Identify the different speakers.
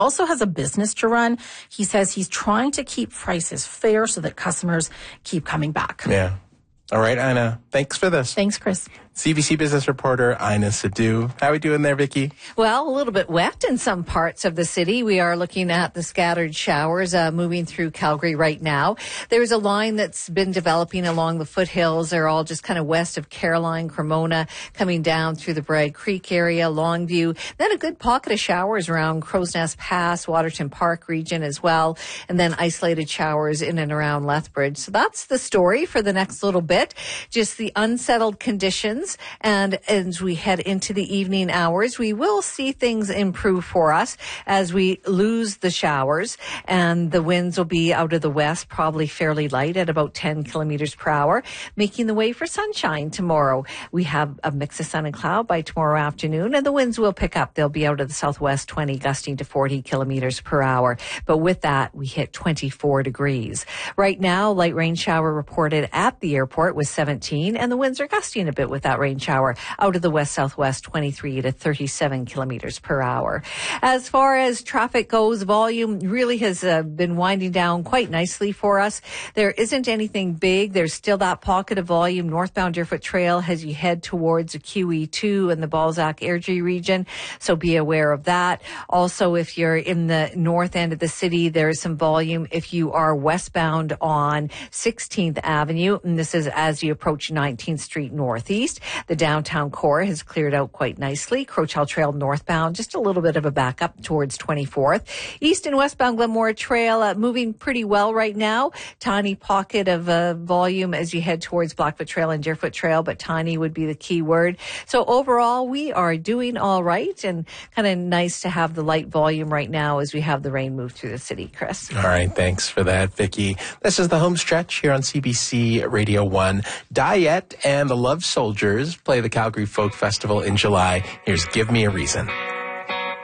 Speaker 1: Also has a business to run. He says he's trying to keep prices fair so that customers keep coming back.
Speaker 2: Yeah. All right, Ina, thanks for this.
Speaker 1: Thanks, Chris.
Speaker 2: CBC business reporter Ina Sidhu. How are we doing there, Vicki?
Speaker 3: Well, a little bit wet in some parts of the city. We are looking at the scattered showers moving through Calgary right now. There's a line that's been developing along the foothills. They're all just kind of west of Caroline, Cremona, coming down through the Bragg Creek area, Longview. Then a good pocket of showers around Crow's Nest Pass, Waterton Park region as well. And then isolated showers in and around Lethbridge. So that's the story for the next little bit. Just the unsettled conditions. And as we head into the evening hours, we will see things improve for us as we lose the showers, and the winds will be out of the west, probably fairly light at about 10 kilometers per hour, making the way for sunshine tomorrow. We have a mix of sun and cloud by tomorrow afternoon, and the winds will pick up. They'll be out of the southwest, 20 gusting to 40 kilometers per hour. But with that, we hit 24 degrees. Right now, light rain shower reported at the airport was 17, and the winds are gusting a bit with that rain shower out of the west-southwest, 23 to 37 kilometers per hour. As far as traffic goes, volume really has been winding down quite nicely for us. There isn't anything big. There's still that pocket of volume northbound Deerfoot Trail as you head towards the QE2 and the Balzac Airdrie region, so be aware of that. Also, if you're in the north end of the city, there is some volume if you are westbound on 16th Avenue, and this is as you approach 19th Street Northeast. The downtown core has cleared out quite nicely. Crowchild Trail northbound, just a little bit of a backup towards 24th. East and westbound Glenmore Trail moving pretty well right now. Tiny pocket of volume as you head towards Blackfoot Trail and Deerfoot Trail, but tiny would be the key word. So overall, we are doing all right, and kind of nice to have the light volume right now as we have the rain move through the city, Chris.
Speaker 2: All right, thanks for that, Vicki. This is the home stretch here on CBC Radio 1. Diet and the Love Soldiers play the Calgary Folk Festival in July. Here's Give Me a Reason.